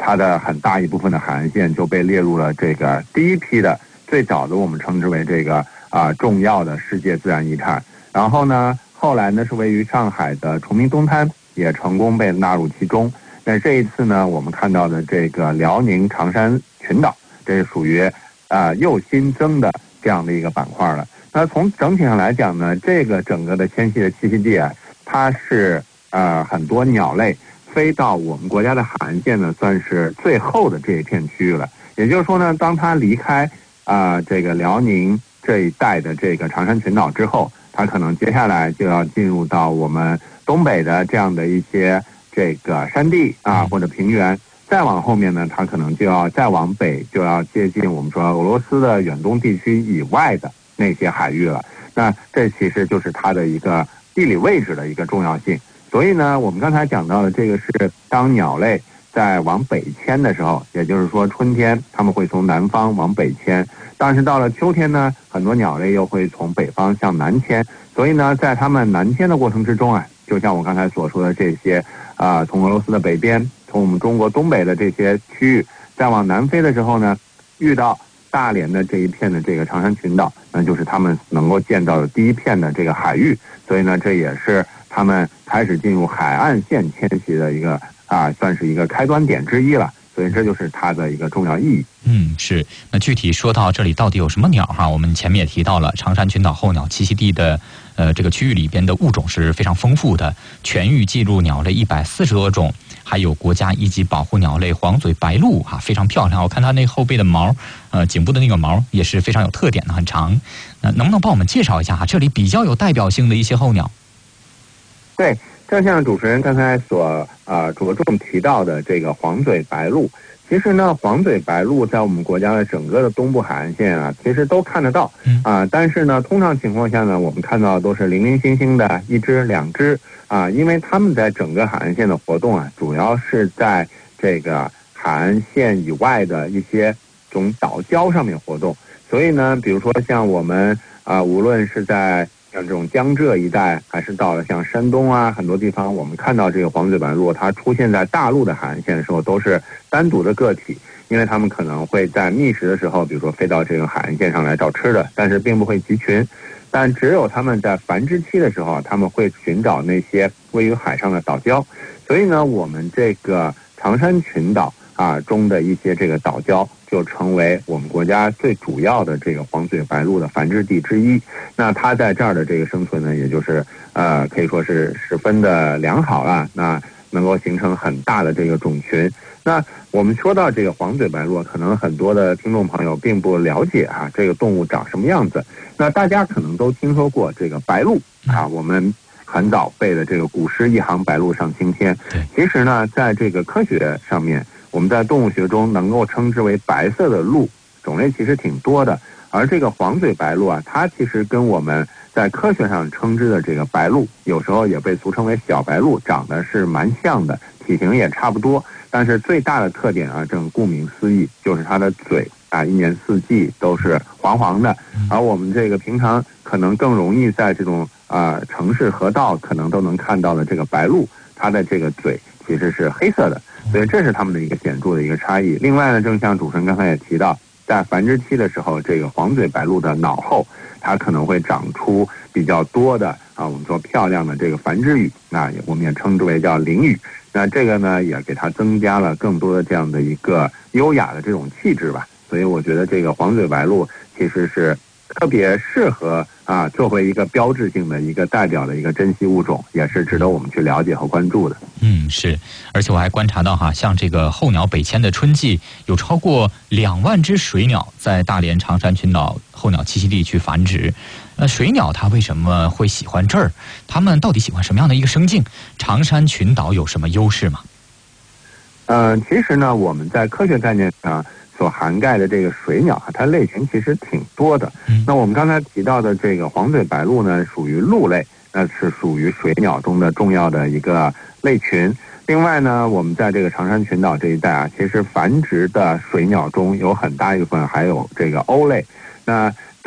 它的很大一部分的海岸线就被列入了这个第一批的最早的我们称之为这个重要的世界自然遗产。然后呢，后来呢是位于上海的崇明东滩也成功被纳入其中。那这一次呢，我们看到的这个辽宁长山群岛，这是属于又新增的这样的一个板块了。那从整体上来讲呢，这个整个的迁徙的栖息地啊，它是很多鸟类飞到我们国家的海岸线呢，算是最后的这一片区域了。也就是说呢，当它离开这个辽宁这一带的这个长山群岛之后，它可能接下来就要进入到我们东北的这样的一些这个山地或者平原，再往后面呢，它可能就要再往北，就要接近我们说俄罗斯的远东地区以外的那些海域了。那这其实就是它的一个地理位置的一个重要性。所以呢，我们刚才讲到的这个是当鸟类在往北迁的时候，也就是说春天它们会从南方往北迁，但是到了秋天呢，很多鸟类又会从北方向南迁。所以呢，在它们南迁的过程之中就像我刚才所说的这些从俄罗斯的北边，从我们中国东北的这些区域再往南飞的时候呢，遇到大连的这一片的这个长山群岛，那就是他们能够见到的第一片的这个海域。所以呢，这也是他们开始进入海岸线迁徙的一个算是一个开端点之一了。所以这就是它的一个重要意义。 是。那具体说到这里到底有什么鸟我们前面也提到了长山群岛候鸟栖息地的这个区域里边的物种是非常丰富的，全域记录鸟类140多种，还有国家一级保护鸟类黄嘴白鹭非常漂亮。我看它那后背的毛颈部的那个毛也是非常有特点的，很长。能不能帮我们介绍一下这里比较有代表性的一些候鸟？ 对，正像主持人刚才所着重提到的这个黄嘴白鹭，其实呢，黄嘴白鹭在我们国家的整个的东部海岸线其实都看得到但是呢，通常情况下呢，我们看到的都是零零星星的一只两只因为他们在整个海岸线的活动主要是在这个海岸线以外的一些种岛礁上面活动。所以呢，比如说像我们无论是在像这种江浙一带，还是到了像山东很多地方，我们看到这个黄嘴白鹭，它出现在大陆的海岸线的时候，都是单独的个体，因为它们可能会在觅食的时候，比如说飞到这个海岸线上来找吃的，但是并不会集群。但只有它们在繁殖期的时候，它们会寻找那些位于海上的岛礁。所以呢，我们这个长山群岛中的一些这个岛礁就成为我们国家最主要的这个黄嘴白鹭的繁殖地之一。那它在这儿的这个生存呢，也就是可以说是十分的良好了。那能够形成很大的这个种群。那我们说到这个黄嘴白鹭，可能很多的听众朋友并不了解这个动物长什么样子。那大家可能都听说过这个白鹭我们很早背的这个古诗一行白鹭上青天。其实呢，在这个科学上面，我们在动物学中能够称之为白色的鹭种类其实挺多的。而这个黄嘴白鹭它其实跟我们在科学上称之的这个白鹭，有时候也被俗称为小白鹭，长得是蛮像的，体型也差不多。但是最大的特点正顾名思义，就是它的嘴一年四季都是黄黄的。而我们这个平常可能更容易在这种城市河道可能都能看到的这个白鹭，它的这个嘴其实是黑色的。所以这是它们的一个显著的一个差异。另外呢，正像主持人刚才也提到，在繁殖期的时候，这个黄嘴白鹭的脑后它可能会长出比较多的我们说漂亮的这个繁殖羽，那我们也称之为叫灵羽。那这个呢，也给它增加了更多的这样的一个优雅的这种气质吧。所以我觉得这个黄嘴白鹭其实是特别适合作为一个标志性的一个代表的一个珍稀物种，也是值得我们去了解和关注的。 是。而且我还观察到像这个候鸟北迁的春季，有超过2万只水鸟在大连长山群岛候鸟栖息地去繁殖。水鸟它为什么会喜欢这儿？它们到底喜欢什么样的一个生境？长山群岛有什么优势吗？ 其实呢，我们在科学概念上所涵盖的这个水鸟它类群其实挺多的。那我们刚才提到的这个黄嘴白鹭呢，属于鹭类，那是属于水鸟中的重要的一个类群。另外呢，我们在这个长山群岛这一带其实繁殖的水鸟中有很大一部分还有这个鸥类。那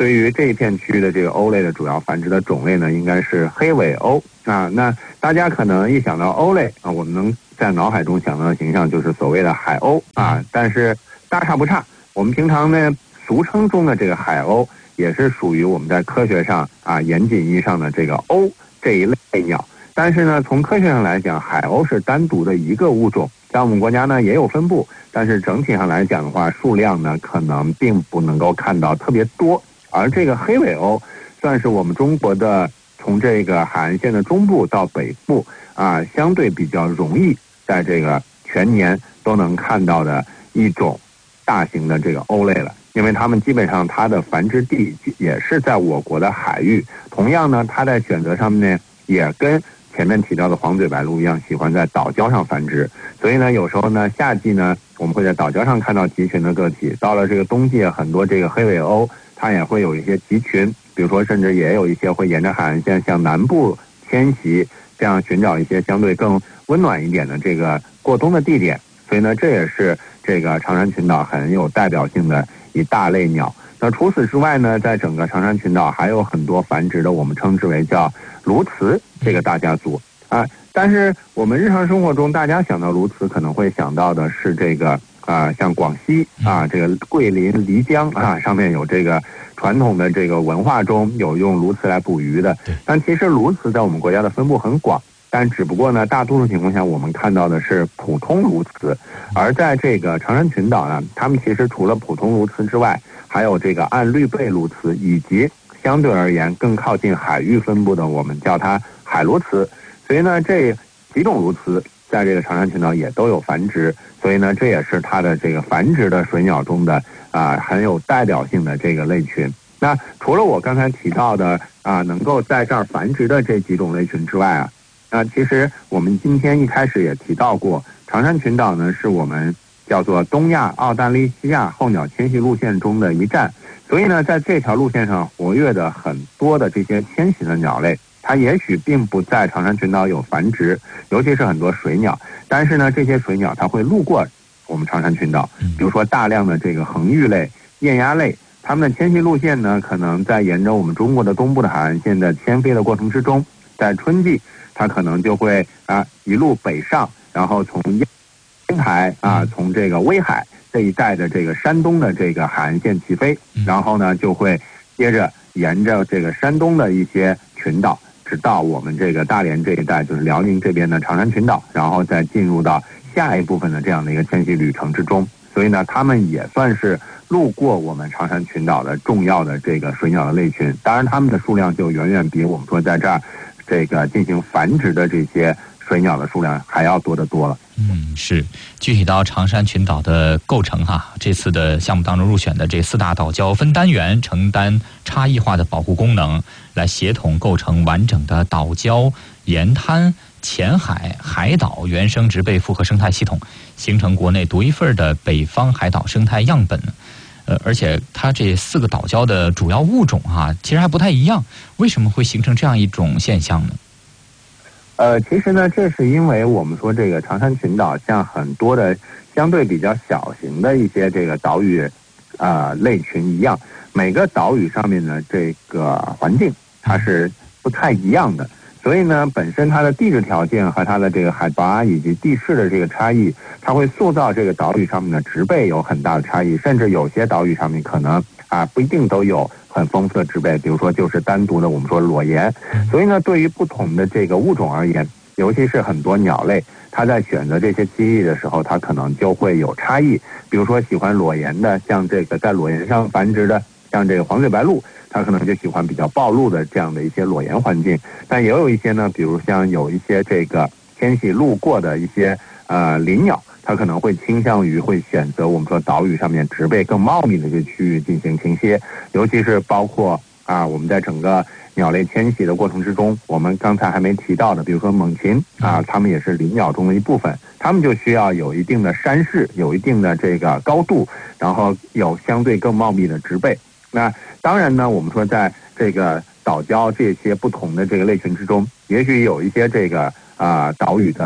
对于这一片区域的这个鸥类的主要繁殖的种类呢，应该是黑尾鸥啊。那大家可能一想到鸥类啊，我们能在脑海中想到的形象就是所谓的海鸥啊，但是大差不差。我们平常呢俗称中的这个海鸥，也是属于我们在科学上啊严谨意义上的这个鸥这一类鸟。但是呢，从科学上来讲，海鸥是单独的一个物种，在我们国家呢也有分布，但是整体上来讲的话，数量呢可能并不能够看到特别多。而这个黑尾鸥算是我们中国的从这个海岸线的中部到北部啊，相对比较容易在这个全年都能看到的一种大型的这个鸥类了。因为它们基本上它的繁殖地也是在我国的海域，同样呢，它在选择上面呢也跟前面提到的黄嘴白鹭一样，喜欢在岛礁上繁殖。所以呢，有时候呢，夏季呢，我们会在岛礁上看到集群的个体。到了这个冬季，很多这个黑尾鸥它也会有一些集群，比如说甚至也有一些会沿着海岸线向南部迁徙，这样寻找一些相对更温暖一点的这个过冬的地点。所以呢，这也是这个长山群岛很有代表性的一大类鸟。那除此之外呢，在整个长山群岛还有很多繁殖的，我们称之为叫鸬鹚这个大家族啊。但是我们日常生活中，大家想到鸬鹚，可能会想到的是这个像广西啊，这个桂林漓江啊，上面有这个传统的这个文化中有用鸬鹚来捕鱼的。但其实鸬鹚在我们国家的分布很广。但只不过呢，大多数情况下我们看到的是普通鸬鹚，而在这个长山群岛呢，他们其实除了普通鸬鹚之外，还有这个暗绿背鸬鹚，以及相对而言更靠近海域分布的，我们叫它海鸬鹚。所以呢，这几种鸬鹚在这个长山群岛也都有繁殖，所以呢，这也是它的这个繁殖的水鸟中的很有代表性的这个类群。那除了我刚才提到的能够在这儿繁殖的这几种类群之外其实我们今天一开始也提到过，长山群岛呢是我们叫做东亚澳大利西亚候鸟迁徙路线中的一站，所以呢，在这条路线上活跃的很多的这些迁徙的鸟类，它也许并不在长山群岛有繁殖，尤其是很多水鸟，但是呢，这些水鸟它会路过我们长山群岛，比如说大量的这个恒玉类、雁鸭类，它们的迁徙路线呢，可能在沿着我们中国的东部的海岸线的迁飞的过程之中，在春季它可能就会一路北上，然后从烟台从这个威海这一带的这个山东的这个海岸线起飞，然后呢就会接着沿着这个山东的一些群岛，直到我们这个大连这一带，就是辽宁这边的长山群岛，然后再进入到下一部分的这样的一个迁徙旅程之中。所以呢，它们也算是路过我们长山群岛的重要的这个水鸟的类群。当然，它们的数量就远远比我们说在这儿这个进行繁殖的这些水鸟的数量还要多得多了。 是。具体到长山群岛的构成这次的项目当中入选的这4大岛礁分单元，承担差异化的保护功能，来协同构成完整的岛礁、沿滩、浅海、海岛原生植被复合生态系统，形成国内独一份的北方海岛生态样本。而且它这4个岛礁的主要物种其实还不太一样，为什么会形成这样一种现象呢？ 其实呢，这是因为我们说这个长山群岛像很多的相对比较小型的一些这个岛屿类群一样，每个岛屿上面的这个环境它是不太一样的，所以呢，本身它的地质条件和它的这个海拔以及地势的这个差异，它会塑造这个岛屿上面的植被有很大的差异，甚至有些岛屿上面可能不一定都有很丰富的植被，比如说就是单独的我们说裸岩。所以呢，对于不同的这个物种而言，尤其是很多鸟类，它在选择这些栖地的时候，它可能就会有差异。比如说喜欢裸岩的，像这个在裸岩上繁殖的，像这个黄嘴白鹭，它可能就喜欢比较暴露的这样的一些裸岩环境。但也有一些呢，比如像有一些这个迁徙路过的一些林鸟，它可能会倾向于会选择我们说岛屿上面植被更茂密的这区域进行停歇，尤其是包括我们在整个鸟类迁徙的过程之中，我们刚才还没提到的，比如说猛禽它们也是林鸟中的一部分，它们就需要有一定的山势，有一定的这个高度，然后有相对更茂密的植被。那当然呢，我们说在这个岛礁这些不同的这个类群之中，也许有一些这个岛屿的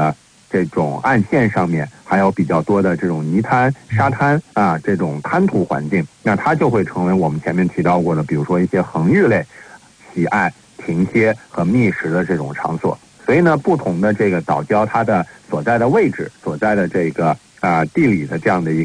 这种岸线上面还有比较多的这种泥滩、沙滩啊，这种滩涂环境，那它就会成为我们前面提到过的，比如说一些恒玉类喜爱停歇和觅食的这种场所。所以呢，不同的这个岛礁，它的所在的位置、所在的这个地理的这样的一个